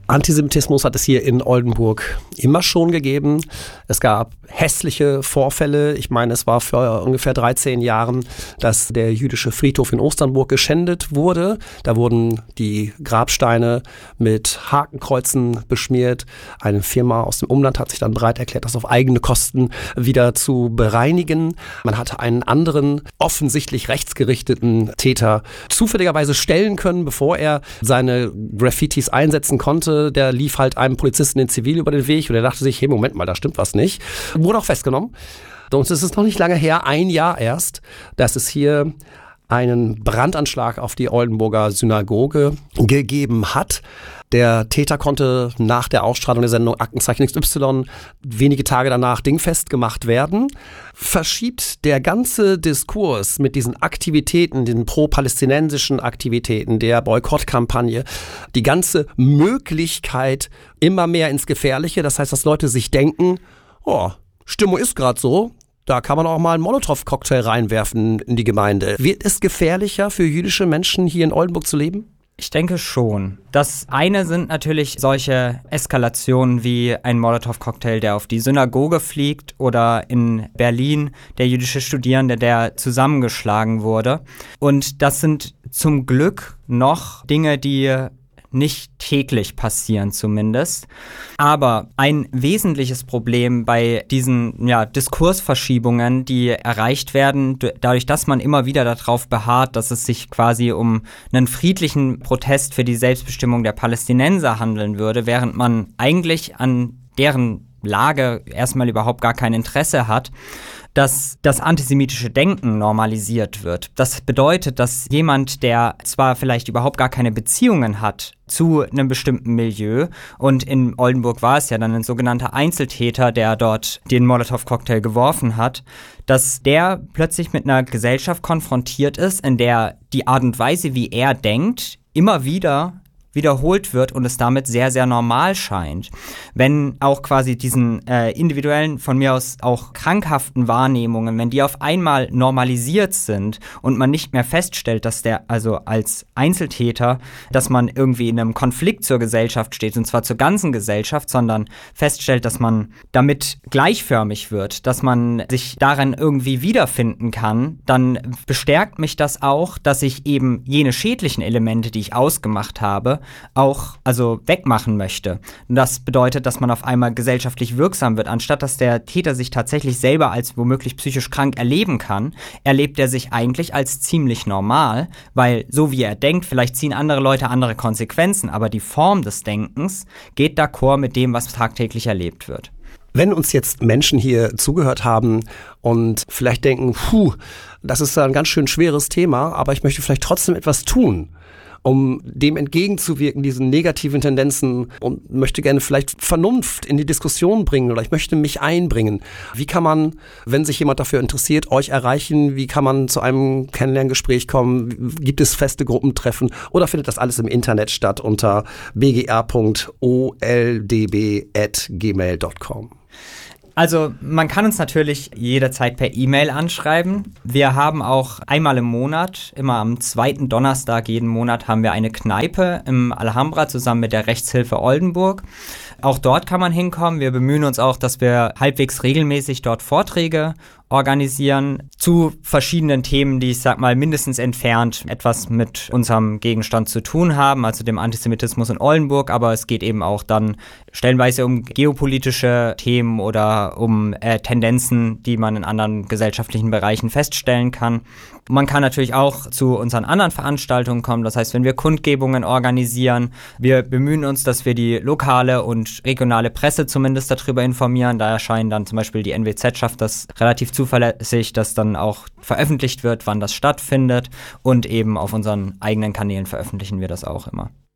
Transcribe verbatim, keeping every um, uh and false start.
Antisemitismus hat es hier in Oldenburg immer schon gegeben. Es gab hässliche Vorfälle. Ich meine, es war vor ungefähr dreizehn Jahren, dass der jüdische Friedhof in Osternburg geschändet wurde. Da wurden die Grabsteine mit Hakenkreuzen beschmiert. Eine Firma aus dem Umland hat sich dann bereit erklärt, das auf eigene Kosten wieder zu bereinigen. Man hatte einen anderen, offensichtlich rechtsgerichteten Täter zufälligerweise stellen können, bevor er seine Graffitis einsetzen konnte. Der lief halt einem Polizisten in Zivil über den Weg und der dachte sich, hey, Moment mal, da stimmt was nicht. Wurde auch festgenommen. Und es ist noch nicht lange her, ein Jahr erst, dass es hier einen Brandanschlag auf die Oldenburger Synagoge gegeben hat. Der Täter konnte nach der Ausstrahlung der Sendung Aktenzeichen X Y wenige Tage danach dingfest gemacht werden. Verschiebt der ganze Diskurs mit diesen Aktivitäten, den pro-palästinensischen Aktivitäten, der Boykottkampagne, die ganze Möglichkeit immer mehr ins Gefährliche. Das heißt, dass Leute sich denken, oh, Stimmung ist gerade so, da kann man auch mal einen Molotow-Cocktail reinwerfen in die Gemeinde. Wird es gefährlicher für jüdische Menschen hier in Oldenburg zu leben? Ich denke schon. Das eine sind natürlich solche Eskalationen wie ein Molotow-Cocktail, der auf die Synagoge fliegt, oder in Berlin der jüdische Studierende, der zusammengeschlagen wurde. Und das sind zum Glück noch Dinge, die nicht täglich passieren zumindest. Aber ein wesentliches Problem bei diesen ja, Diskursverschiebungen, die erreicht werden, d- dadurch, dass man immer wieder darauf beharrt, dass es sich quasi um einen friedlichen Protest für die Selbstbestimmung der Palästinenser handeln würde, während man eigentlich an deren Lage erstmal überhaupt gar kein Interesse hat, dass das antisemitische Denken normalisiert wird. Das bedeutet, dass jemand, der zwar vielleicht überhaupt gar keine Beziehungen hat zu einem bestimmten Milieu, und in Oldenburg war es ja dann ein sogenannter Einzeltäter, der dort den Molotow-Cocktail geworfen hat, dass der plötzlich mit einer Gesellschaft konfrontiert ist, in der die Art und Weise, wie er denkt, immer wieder wiederholt wird und es damit sehr, sehr normal scheint. Wenn auch quasi diesen äh, individuellen, von mir aus auch krankhaften Wahrnehmungen, wenn die auf einmal normalisiert sind und man nicht mehr feststellt, dass der, also als Einzeltäter, dass man irgendwie in einem Konflikt zur Gesellschaft steht, und zwar zur ganzen Gesellschaft, sondern feststellt, dass man damit gleichförmig wird, dass man sich darin irgendwie wiederfinden kann, dann bestärkt mich das auch, dass ich eben jene schädlichen Elemente, die ich ausgemacht habe, auch also wegmachen möchte. Und das bedeutet, dass man auf einmal gesellschaftlich wirksam wird. Anstatt dass der Täter sich tatsächlich selber als womöglich psychisch krank erleben kann, erlebt er sich eigentlich als ziemlich normal, weil so wie er denkt, vielleicht ziehen andere Leute andere Konsequenzen, aber die Form des Denkens geht d'accord mit dem, was tagtäglich erlebt wird. Wenn uns jetzt Menschen hier zugehört haben und vielleicht denken, puh, das ist ein ganz schön schweres Thema, aber ich möchte vielleicht trotzdem etwas tun, um dem entgegenzuwirken, diesen negativen Tendenzen, und möchte gerne vielleicht Vernunft in die Diskussion bringen oder ich möchte mich einbringen. Wie kann man, wenn sich jemand dafür interessiert, euch erreichen? Wie kann man zu einem Kennenlerngespräch kommen? Gibt es feste Gruppentreffen oder findet das alles im Internet statt unter b g r punkt o l d b at gmail punkt com? Also man kann uns natürlich jederzeit per E-Mail anschreiben. Wir haben auch einmal im Monat, immer am zweiten Donnerstag jeden Monat, haben wir eine Kneipe im Alhambra zusammen mit der Rechtshilfe Oldenburg. Auch dort kann man hinkommen. Wir bemühen uns auch, dass wir halbwegs regelmäßig dort Vorträge organisieren zu verschiedenen Themen, die, ich sag mal, mindestens entfernt etwas mit unserem Gegenstand zu tun haben, also dem Antisemitismus in Oldenburg, aber es geht eben auch dann stellenweise um geopolitische Themen oder um äh, Tendenzen, die man in anderen gesellschaftlichen Bereichen feststellen kann. Man kann natürlich auch zu unseren anderen Veranstaltungen kommen, das heißt, wenn wir Kundgebungen organisieren, wir bemühen uns, dass wir die lokale und regionale Presse zumindest darüber informieren. Da erscheinen dann zum Beispiel die N W Z schafft das relativ zuverlässig, dass dann auch veröffentlicht wird, wann das stattfindet, und eben auf unseren eigenen Kanälen veröffentlichen wir das auch immer.